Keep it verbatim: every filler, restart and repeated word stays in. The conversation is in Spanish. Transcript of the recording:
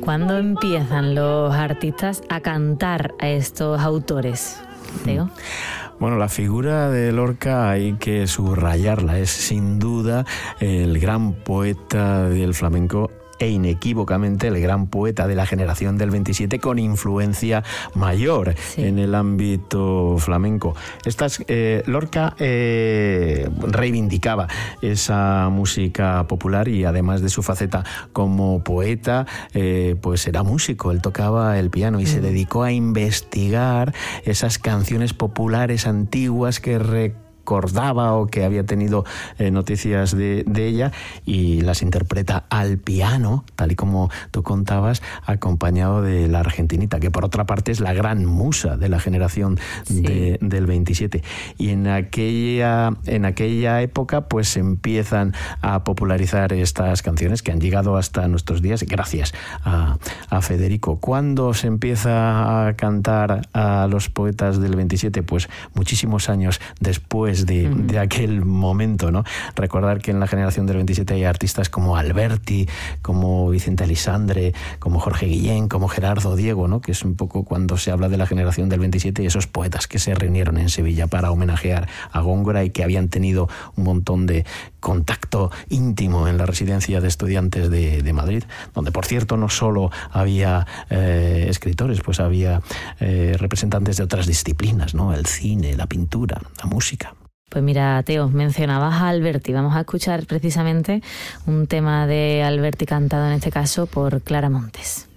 ¿Cuándo empiezan los artistas a cantar a estos autores, Teo? Bueno, la figura de Lorca hay que subrayarla. Es sin duda el gran poeta del flamenco e inequívocamente el gran poeta de la generación del veintisiete con influencia mayor sí. en el ámbito flamenco. Estas, eh, Lorca eh, reivindicaba esa música popular y además de su faceta como poeta, eh, pues era músico, él tocaba el piano y mm. se dedicó a investigar esas canciones populares antiguas que recordaba recordaba o que había tenido eh, noticias de, de ella y las interpreta al piano, tal y como tú contabas, acompañado de la argentinita, que por otra parte es la gran musa de la generación sí. de, del veintisiete. Y en aquella, en aquella época pues se empiezan a popularizar estas canciones que han llegado hasta nuestros días gracias a, a Federico. ¿Cuándo se empieza a cantar a los poetas del veintisiete? Pues muchísimos años después De, uh-huh. de aquel momento, ¿no? Recordar que en la generación del veintisiete hay artistas como Alberti, como Vicente Elisandre, como Jorge Guillén, como Gerardo Diego, ¿no? Que es un poco cuando se habla de la generación del veintisiete y esos poetas que se reunieron en Sevilla para homenajear a Góngora y que habían tenido un montón de contacto íntimo en la residencia de estudiantes de, de Madrid, donde por cierto no solo había eh, escritores, pues había eh, representantes de otras disciplinas, ¿no? El cine, la pintura, la música. Pues mira, Teo, mencionabas a Alberti. Vamos a escuchar precisamente un tema de Alberti cantado en este caso por Clara Montes.